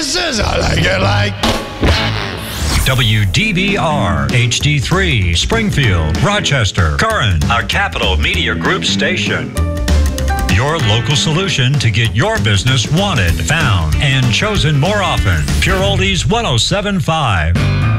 I like it like. WDBR HD3 Springfield, Rochester, Curran, a Capital Media Group station. Your local solution to get your business wanted, found, and chosen more often. Pure Oldies 107.5.